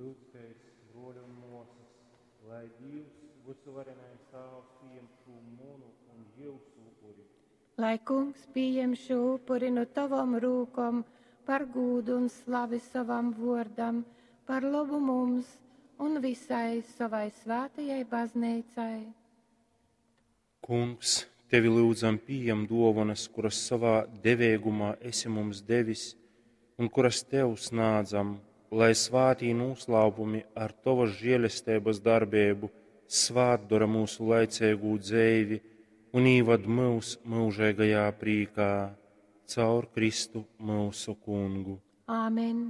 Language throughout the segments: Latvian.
Lūgtais, broļi un mosas, lai Dievs visuvarenais Tēvs pieņem šo munu un jūsu upuri. Lai Kungs pieņem šo upuri no tavam rūkom par gūdu un slavi savam vārdam, par labu mums un visai savai svētajai baznīcai. Kungs, tevi lūdzam pieņem dāvanas, kuras savā devēgumā esi mums devis un kuras tev snādzam, lai svātī noslēpumi ar tavas žēlestības darbību svātdara mūsu laicīgu dzīvi un īvad mūs mūžīgajā prīkā caur Kristu mūsu Kungu. Āmen.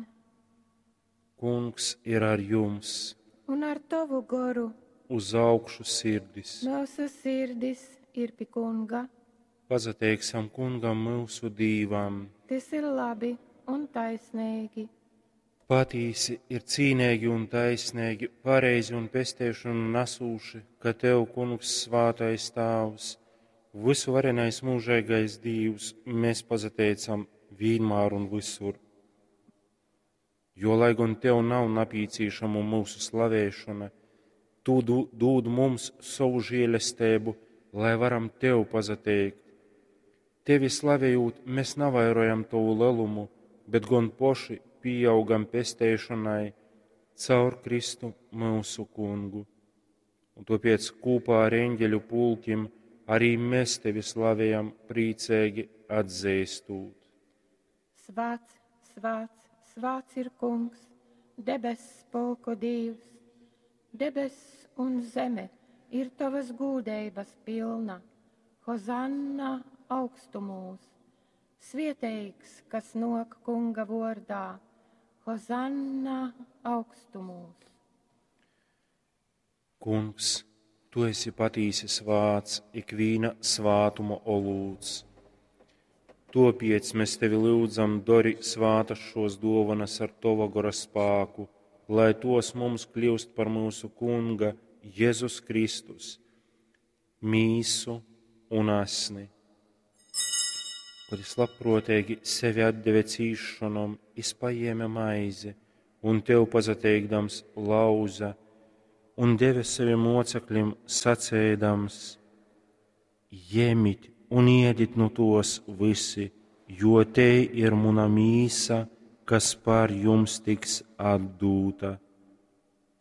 Kungs ir ar jums. Un ar tavu goru. Uz augšu sirdis. Mūsu sirdis ir pie Kunga. Pazateiksim Kungam mūsu dīvam. Tas ir labi un taisnīgi. Patīsi ir cīnīgi un taisnīgi, pareizi un pestēšanu nesūši, ka tev, Kungs, svātais Tēvs, visuvarenais mūžīgais Dievs, mēs pazateicam vienmēr un visur. Jo, lai gan tev nav napīcīšama mūsu slavēšana, tu dod mums savu žēlestību, lai varam tev pazateikt. Tevi slavējot, mēs navairojam tavu lelumu, bet gan poši pieaugam pestēšanai caur Kristu mūsu Kungu. Un tāpēc kopā ar eņģeļu pulkim arī mēs tevi slavējam priecīgi atzīstot. Svēts, svēts, svēts ir Kungs, debesu spēku Dievs. Debesis un zeme ir tavas gūdības pilna. Hozanna augstumos. Svētīgs, kas nāk Kunga vārdā. Hozanna augstumos. Kungs, tu esi patīsis vārds, ikviena svātuma olūts. Tāpēc mēs tevi lūdzam, dori svātas šos dāvanas ar tova gara spēku, lai tos mums kļūst par mūsu Kunga Jēzus Kristus, mīsu un asni. Kad es labprotīgi sevi atdeve cīšanom, es paēmu maizi un tev pazateikdams lauza un deve saviem mocekļiem sacēdams: Ņemiet un ēdiet no tos visi, jo te ir mana mīsa, kas par jums tiks atdūta.